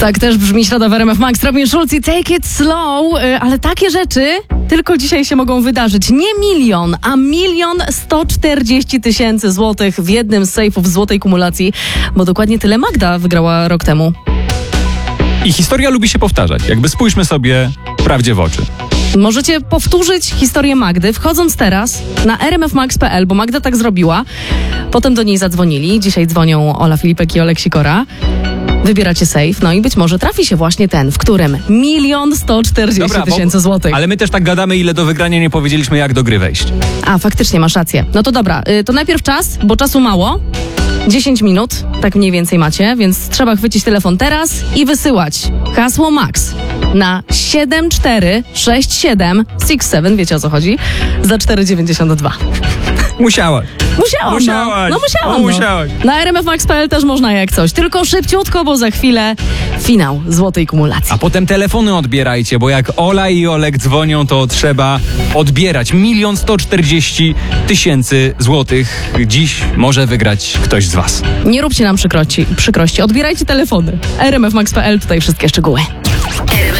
Tak też brzmi środa w RMF Max. Robin Schulz i Take It Slow. Ale takie rzeczy tylko dzisiaj się mogą wydarzyć. Nie 1 000 000, a 1 140 000 złotych w jednym z sejfów złotej kumulacji, bo dokładnie tyle Magda wygrała rok temu. I historia lubi się powtarzać. Jakby spójrzmy sobie prawdzie w oczy. Możecie powtórzyć historię Magdy, wchodząc teraz na rmfmax.pl, bo Magda tak zrobiła. Potem do niej zadzwonili. Dzisiaj dzwonią Ola Filipek i Olek Sikora. Wybieracie sejf, no i być może trafi się właśnie ten, w którym 1 140 000 złotych. Ale my też tak gadamy, ile do wygrania, nie powiedzieliśmy, jak do gry wejść. A, faktycznie, masz rację. No to dobra, to najpierw czas, bo czasu mało. 10 minut, tak mniej więcej macie, więc trzeba chwycić telefon teraz i wysyłać hasło MAX na 746767, wiecie o co chodzi, za 4,92. Musiałaś. Musiałam. Musiałaś. Na rmfmax.pl też można jak coś, tylko szybciutko, bo za chwilę finał złotej kumulacji. A potem telefony odbierajcie, bo jak Ola i Olek dzwonią, to trzeba odbierać 1 140 000 złotych. Dziś może wygrać ktoś z was. Nie róbcie nam przykrości. Odbierajcie telefony. rmfmax.pl, tutaj wszystkie szczegóły.